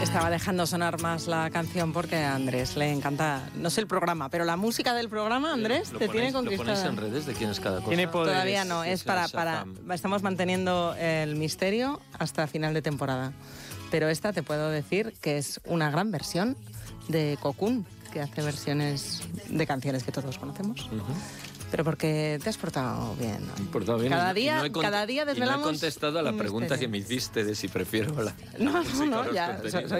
Estaba dejando sonar más la canción porque a Andrés le encanta, no sé el programa, pero la música del programa, Andrés, te tiene conquistada. ¿Lo ponéis en redes de quién es cada cosa? Todavía no, es para... Estamos manteniendo el misterio hasta final de temporada. Pero esta te puedo decir que es una gran versión de Cocoon, que hace versiones de canciones que todos conocemos. Pero porque te has portado bien, ¿no? Me he portado bien. Cada día desvelamos. Y no he contestado a la pregunta que me hiciste de si prefiero la... No, ya.